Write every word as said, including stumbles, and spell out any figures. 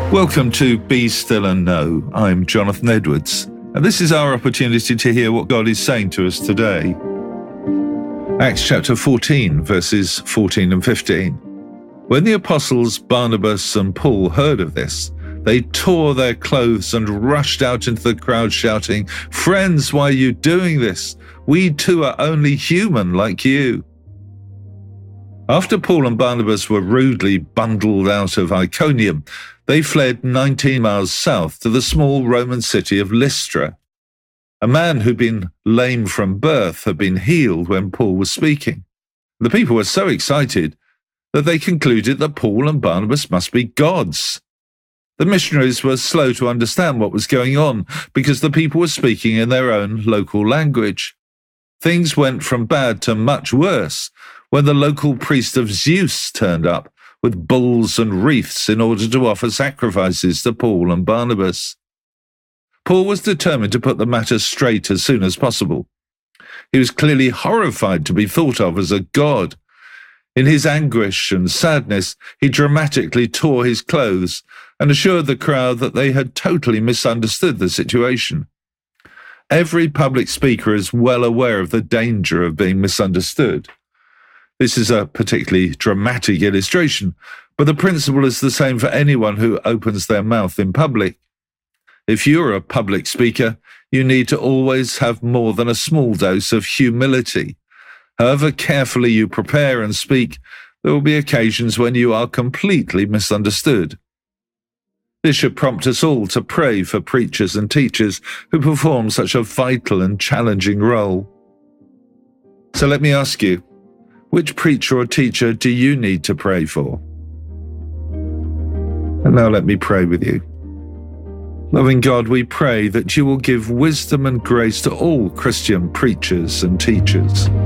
Welcome to Be Still and Know. I'm Jonathan Edwards, and this is our opportunity to hear what God is saying to us today. Acts chapter fourteen, verses fourteen and fifteen. When the apostles Barnabas and Paul heard of this, they tore their clothes and rushed out into the crowd shouting, "Friends, why are you doing this? We too are only human like you." After Paul and Barnabas were rudely bundled out of Iconium, they fled nineteen miles south to the small Roman city of Lystra. A man who'd been lame from birth had been healed when Paul was speaking. The people were so excited that they concluded that Paul and Barnabas must be gods. The missionaries were slow to understand what was going on because the people were speaking in their own local language. Things went from bad to much worse when the local priest of Zeus turned up with bulls and wreaths in order to offer sacrifices to Paul and Barnabas. Paul was determined to put the matter straight as soon as possible. He was clearly horrified to be thought of as a god. In his anguish and sadness, he dramatically tore his clothes and assured the crowd that they had totally misunderstood the situation. Every public speaker is well aware of the danger of being misunderstood. This is a particularly dramatic illustration, but the principle is the same for anyone who opens their mouth in public. If you're a public speaker, you need to always have more than a small dose of humility. However carefully you prepare and speak, there will be occasions when you are completely misunderstood. This should prompt us all to pray for preachers and teachers who perform such a vital and challenging role. So let me ask you, which preacher or teacher do you need to pray for? And now let me pray with you. Loving God, we pray that you will give wisdom and grace to all Christian preachers and teachers.